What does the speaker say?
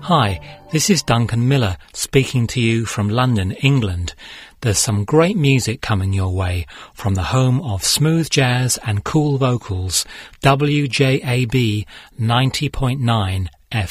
Hi, this is Duncan Miller speaking to you from London, England. There's some great music coming your way from the home of smooth jazz and cool vocals, WJAB 90.9